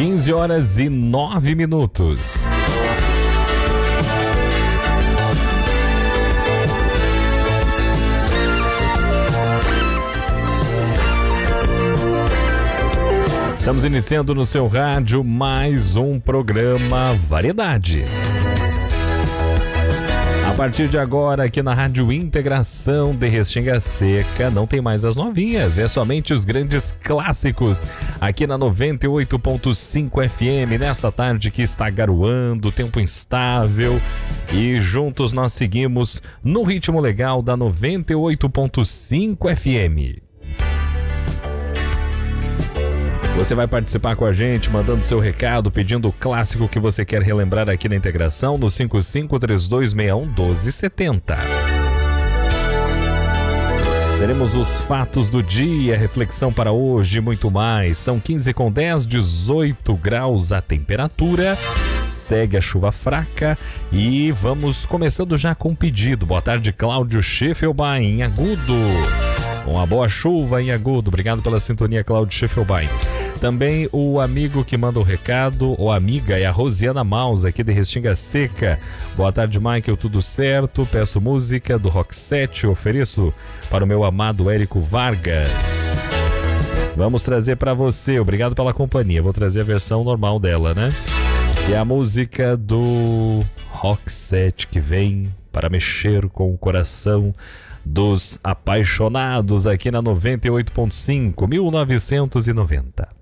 15h09. Estamos iniciando no seu rádio mais um programa Variedades. A partir de agora, aqui na Rádio Integração de Restinga Seca, não tem mais as novinhas, é somente os grandes clássicos, aqui na 98.5 FM, nesta tarde que está garoando, tempo instável, e juntos nós seguimos no ritmo legal da 98.5 FM. Você vai participar com a gente, mandando seu recado, pedindo o clássico que você quer relembrar aqui na Integração, no 5532611270. Teremos os fatos do dia, reflexão para hoje e muito mais. São 15h10, 18 graus a temperatura. Segue a chuva fraca e vamos começando já com o pedido. Boa tarde, Cláudio Schiffelbein, em Agudo. Uma boa chuva em Agudo. Obrigado pela sintonia, Cláudio Schiffelbein. Também o amigo que manda o recado, ou amiga, é a Rosiana Maus, aqui de Restinga Seca. Boa tarde, Michael, tudo certo? Peço música do Rock 7, ofereço para o meu amado Érico Vargas. Vamos trazer para você, obrigado pela companhia. Vou trazer a versão normal dela, né? Que é a música do Rock 7, que vem para mexer com o coração dos apaixonados aqui na 98.5, 1990.